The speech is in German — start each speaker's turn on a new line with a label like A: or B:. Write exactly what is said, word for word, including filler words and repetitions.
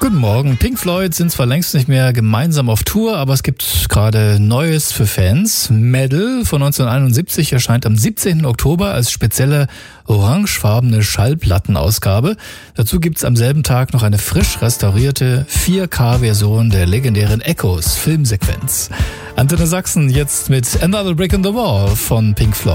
A: Guten Morgen. Pink Floyd sind zwar längst nicht mehr gemeinsam auf Tour, aber es gibt gerade Neues für Fans. Meddle von neunzehnhunderteinundsiebzig erscheint am siebzehnten Oktober als spezielle orangefarbene Schallplattenausgabe. Dazu gibt's am selben Tag noch eine frisch restaurierte vier K-Version der legendären Echoes Filmsequenz. Antenne Sachsen jetzt mit Another Brick in the Wall von Pink Floyd.